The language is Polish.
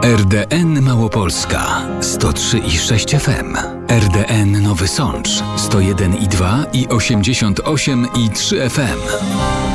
RDN Małopolska 103,6 FM, RDN Nowy Sącz 101,2 i 88,3 FM.